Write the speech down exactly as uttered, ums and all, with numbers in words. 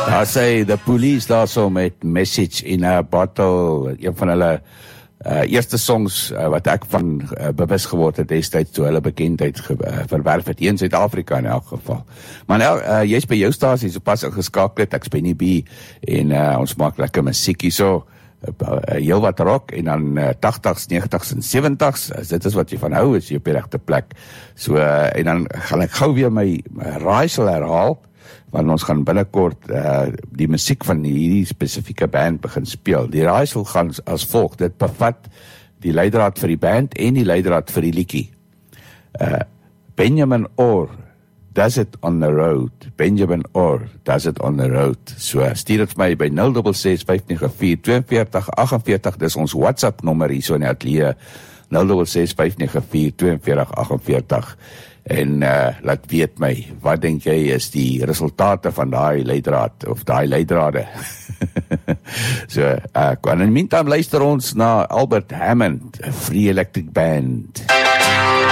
Daar sê the police daar so met Message in a Bottle, een van hulle uh, eerste songs uh, wat ek van uh, bewus geword het destyds toe hulle bekendheid ge, uh, verwerf het, hier in Suid-Afrika in elk geval. Maar nou, uh, jy is by jou stasie, so pas ingeskakel het, ek is Benny B, en uh, ons maak lekker musiekie so, uh, heel wat rock, en dan uh, tagtigs, negentigs en seventigs, as dit is wat jy van hou, is jy op die regte plek. So, uh, en dan gaan ek gou weer my, my raaisel herhaal, want ons gaan binnekort uh, die musiek van hierdie spesifieke band begin speel. Die raaisel gaan as volg, dit bevat die leidraad vir die band en die leidraad vir die liedjie. Uh, Benjamin Orr, Does It on the Road. Benjamin Orr, Does It on the Road. So stuur dit vir my by nul ses ses vyf nege vier twee vier agt vier, dis ons WhatsApp nommer hier so in die atelier, nul ses ses vyf nege vier twee vier agt vier, en uh, laat weet my, wat denk jy is die resultate van daai leidraad, of daai leidrade. So, uh, in die meantime luister ons na Albert Hammond, Free Electric Band.